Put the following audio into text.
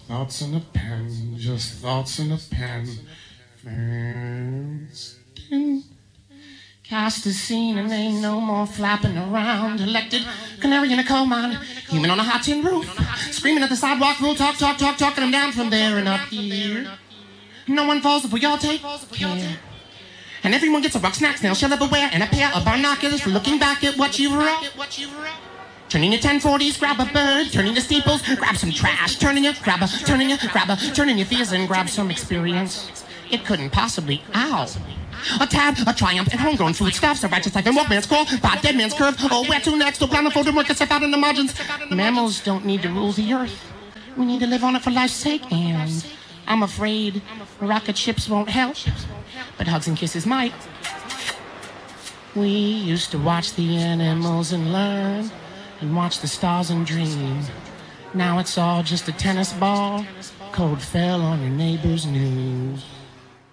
Thoughts in a pen, just thoughts in a pen. Cast a scene and ain't no more flapping around. Elected canary in a coal mine, human on a hot tin roof, screaming at the sidewalk, rule talk, talking them down from there and up here. No one falls before y'all take care. And everyone gets a rock, snack, snail, shell everywhere, and a pair of binoculars for looking back at what you've wrought. Turning your 1040s, grab a bird. Turning your steeples, grab some trash. Turning your grabber, turning your grabber. Turning your fears and grab some experience. It couldn't possibly, ow. A tab, a triumph, and homegrown foodstuffs. A righteous life and Wolfman's crawl. By dead man's curve. Oh, where to next? So blindfolded work itself out in the margins. Mammals don't need to rule the earth. We need to live on it for life's sake, and I'm afraid rocket ships won't help, but hugs and kisses might. We used to watch the animals and learn, and watch the stars and dream. Now it's all just a tennis ball. Cold fell on your neighbor's knee.